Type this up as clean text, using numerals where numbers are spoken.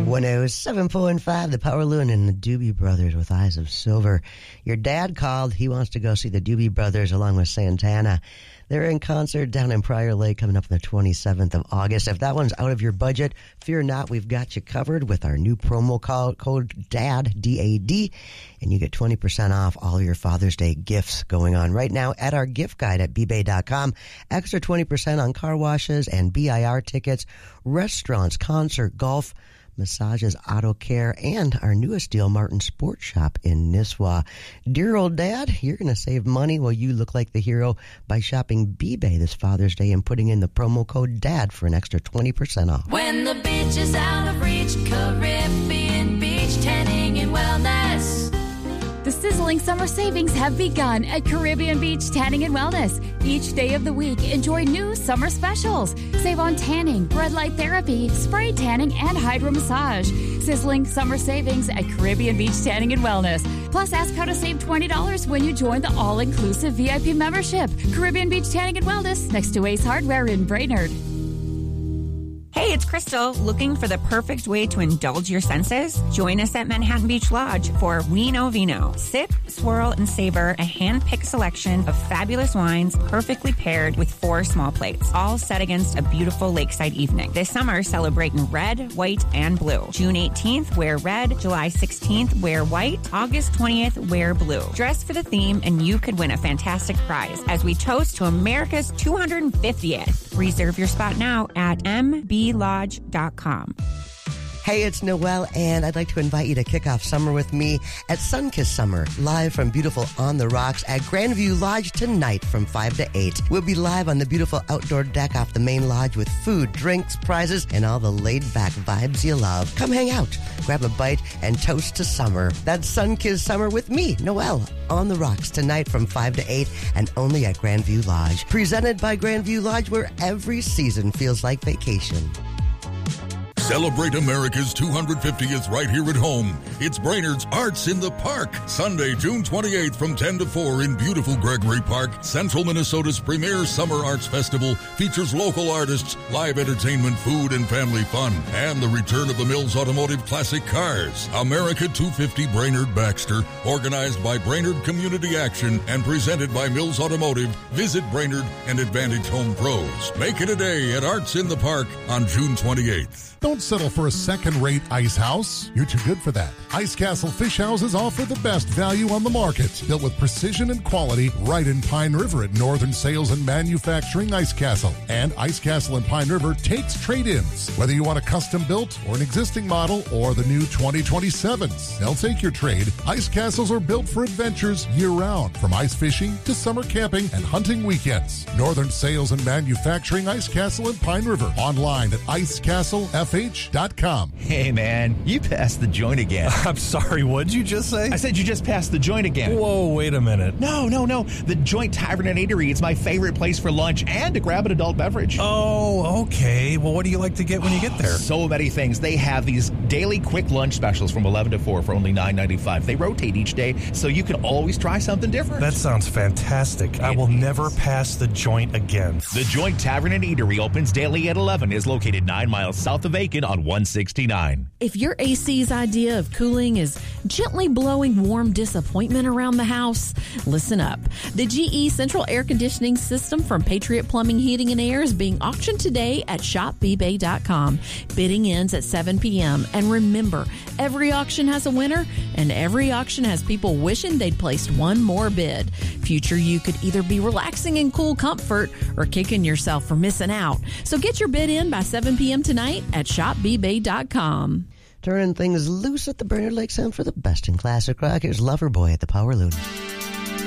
107.5, the Power Loon and the Doobie Brothers with Eyes of Silver. Your dad called. He wants to go see the Doobie Brothers along with Santana. They're in concert down in Prior Lake coming up on the 27th of August. If that one's out of your budget, fear not. We've got you covered with our new promo code DAD, D-A-D, and you get 20% off all your Father's Day gifts going on right now at our gift guide at bbay.com. Extra 20% on car washes and BIR tickets, restaurants, concert, golf, massages, auto care, and our newest deal, Martin Sports Shop in Nisswa. Dear old dad, you're going to save money while you look like the hero by shopping B-Bay this Father's Day and putting in the promo code DAD for an extra 20% off. When the beach is out of reach, Caribbean Beach Tanning and Wellness. The sizzling summer savings have begun at Caribbean Beach Tanning and Wellness. Each day of the week, enjoy new summer specials. Save on tanning, red light therapy, spray tanning, and hydro massage. Sizzling summer savings at Caribbean Beach Tanning and Wellness. Plus, ask how to save $20 when you join the all-inclusive VIP membership. Caribbean Beach Tanning and Wellness, next to Ace Hardware in Brainerd. Hey, it's Crystal. Looking for the perfect way to indulge your senses? Join us at Manhattan Beach Lodge for We Know Vino. Sip, swirl, and savor a hand-picked selection of fabulous wines perfectly paired with 4 small plates, all set against a beautiful lakeside evening. This summer, celebrate in red, white, and blue. June 18th, wear red. July 16th, wear white. August 20th, wear blue. Dress for the theme, and you could win a fantastic prize as we toast to America's 250th. Reserve your spot now at mblodge.com. Hey, it's Noel, and I'd like to invite you to kick off summer with me at Sunkissed Summer, live from beautiful On the Rocks at Grandview Lodge tonight from 5 to 8. We'll be live on the beautiful outdoor deck off the main lodge with food, drinks, prizes, and all the laid-back vibes you love. Come hang out, grab a bite, and toast to summer. That's Sunkissed Summer with me, Noel, On the Rocks tonight from 5 to 8 and only at Grandview Lodge. Presented by Grandview Lodge, where every season feels like vacation. Celebrate America's 250th right here at home. It's Brainerd's Arts in the Park. Sunday, June 28th from 10 to 4 in beautiful Gregory Park. Central Minnesota's premier summer arts festival features local artists, live entertainment, food, and family fun. And the return of the Mills Automotive Classic Cars. America 250 Brainerd Baxter. Organized by Brainerd Community Action and presented by Mills Automotive. Visit Brainerd and Advantage Home Pros. Make it a day at Arts in the Park on June 28th. Don't settle for a second-rate ice house. You're too good for that. Ice Castle Fish Houses offer the best value on the market. Built with precision and quality right in Pine River at Northern Sales and Manufacturing Ice Castle. And Ice Castle in Pine River takes trade-ins. Whether you want a custom-built or an existing model or the new 2027s, they'll take your trade. Ice Castles are built for adventures year-round, from ice fishing to summer camping and hunting weekends. Northern Sales and Manufacturing Ice Castle in Pine River. Online at icecastlefh.com. Hey, man, you passed the joint again. I'm sorry, what did you just say? I said you just passed the joint again. Whoa, wait a minute. No. The Joint Tavern and Eatery. It's my favorite place for lunch and to grab an adult beverage. Oh, okay. Well, what do you like to get when you get there? So many things. They have these daily quick lunch specials from 11 to 4 for only $9.95. They rotate each day, so you can always try something different. That sounds fantastic. I will never pass the Joint again. The Joint Tavern and Eatery opens daily at 11, is located 9 miles south of Aiken on 169. If your AC's idea of cooling is gently blowing warm disappointment around the house, listen up. The GE Central Air Conditioning System from Patriot Plumbing, Heating, and Air is being auctioned today at shopbbay.com. Bidding ends at 7 p.m. And remember, every auction has a winner, and every auction has people wishing they'd placed one more bid. Future you could either be relaxing in cool comfort or kicking yourself for missing out. So get your bid in by 7 p.m. tonight at shopbbay.com. Turning things loose at the Brainerd Lake Sound for the best in classic rock. Here's Loverboy at the Power Loon.